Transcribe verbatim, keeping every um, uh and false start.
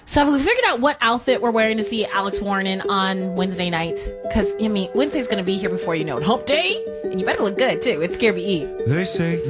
So have we figured out what outfit we're wearing to see Alex Warren on Wednesday night? Because, I mean, Wednesday's going to be here before you know it. Hump day? And you better look good, too. It's Scary E. They say